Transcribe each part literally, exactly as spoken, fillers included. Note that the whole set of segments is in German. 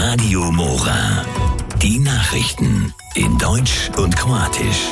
Radio Mora. Die Nachrichten in Deutsch und Kroatisch.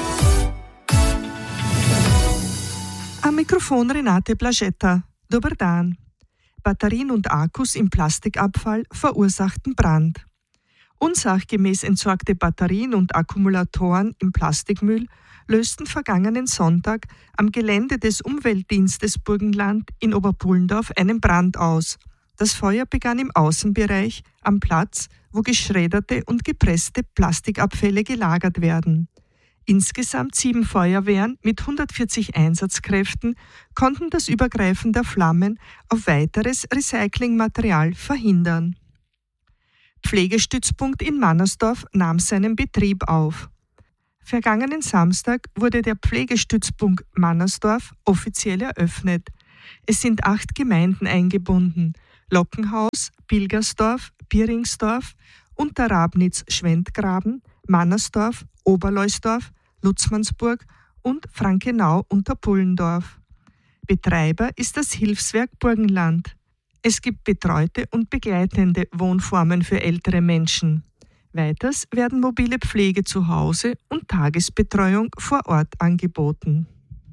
Am Mikrofon Renate Blaschetta. Dober dan. Batterien und Akkus im Plastikabfall verursachten Brand. Unsachgemäß entsorgte Batterien und Akkumulatoren im Plastikmüll lösten vergangenen Sonntag am Gelände des Umweltdienstes Burgenland in Oberpullendorf einen Brand aus. Das Feuer begann im Außenbereich am Platz, wo geschredderte und gepresste Plastikabfälle gelagert werden. Insgesamt sieben Feuerwehren mit hundertvierzig Einsatzkräften konnten das Übergreifen der Flammen auf weiteres Recyclingmaterial verhindern. Pflegestützpunkt in Mannersdorf nahm seinen Betrieb auf. Vergangenen Samstag wurde der Pflegestützpunkt Mannersdorf offiziell eröffnet. Es sind acht Gemeinden eingebunden: Lockenhaus, Pilgersdorf, Bieringsdorf, Unterrabnitz-Schwendgraben, Mannersdorf, Oberleusdorf, Lutzmannsburg und Frankenau-Unterpullendorf. Betreiber ist das Hilfswerk Burgenland. Es gibt betreute und begleitende Wohnformen für ältere Menschen. Weiters werden mobile Pflege zu Hause und Tagesbetreuung vor Ort angeboten.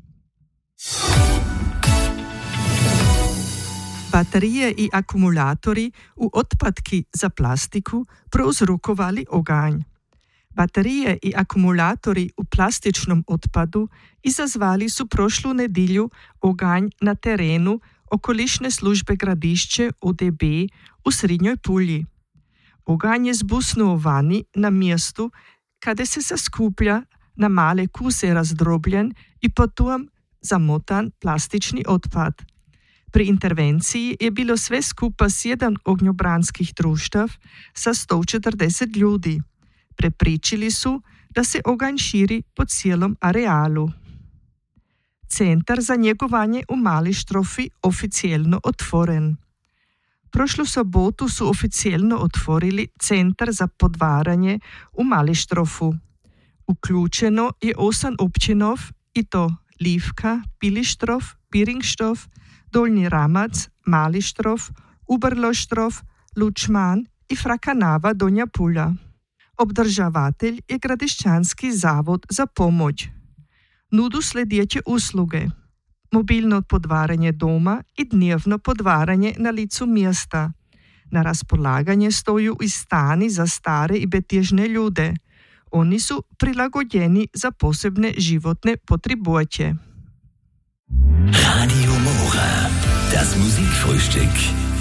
Baterije i akumulatori u otpadki za plastiku prouzrokovali oganj. Baterije i akumulatori u plastičnom otpadu izazvali su prošlu nedjelju oganj na terenu okolišne službe Gradišće O D B u Srednjoj Pulji. Oganj je zbusnuo vani na mjestu kada se zaskuplja na male kuse razdrobljen i potom zamotan plastični otpad. Pri intervenciji je bilo sve skupa sedam ognjobranskih društav sa sto četrdeset ljudi. Prepričili su da se oganj širi po cijelom arealu. Centar za njegovanje u Mali Štrofi oficijelno otvoren. Prošlu sobotu su oficijelno otvorili Centar za podvaranje u Mali Štrofu. Uključeno je osam općinov i to Livka, Pilištrov, Biringštrov, Dolnji Ramac, Mali Štrof, Uberloštrov, Lučman i Frakanava Donja Pulja. Obdržavatelj je Gradišćanski zavod za pomoć. Nudu sljedeće usluge: mobilno podvaranje doma i dnevno podvaranje na licu mjesta. Na raspolaganje stoju i stani za stare i betježne ljude. Oni su prilagođeni za posebne životne potrebuće. Radio Mora, das Musikfrühstück.